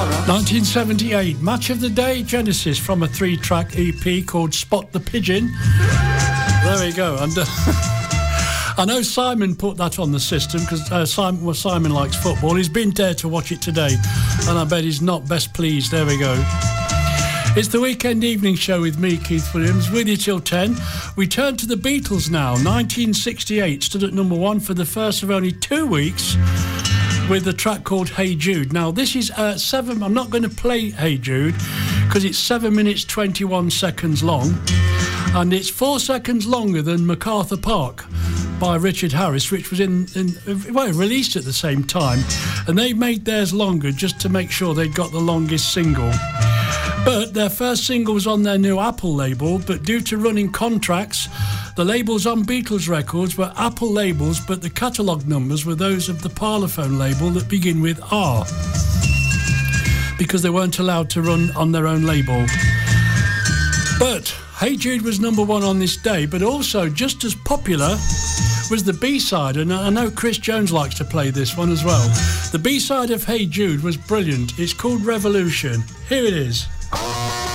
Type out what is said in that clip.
1978, Match of the Day, Genesis, from a 3-track EP called Spot the Pigeon. There we go. And I know Simon put that on the system because Simon likes football. He's been there to watch it today, and I bet he's not best pleased. There we go. It's the Weekend Evening Show with me, Keith Williams, with you till 10. We turn to the Beatles now. 1968 stood at number 1 for the first of only 2 weeks with the track called Hey Jude. Now, this is 7... I'm not going to play Hey Jude because it's 7 minutes 21 seconds long, and it's 4 seconds longer than MacArthur Park by Richard Harris, which was released at the same time, and they made theirs longer just to make sure they got the longest single. But their first single was on their new Apple label, but due to running contracts, the labels on Beatles records were Apple labels, but the catalogue numbers were those of the Parlophone label that begin with R, because they weren't allowed to run on their own label. But Hey Jude was number 1 on this day, but also just as popular was the B-side, and I know Chris Jones likes to play this one as well. The B-side of Hey Jude was brilliant. It's called Revolution. Here it is.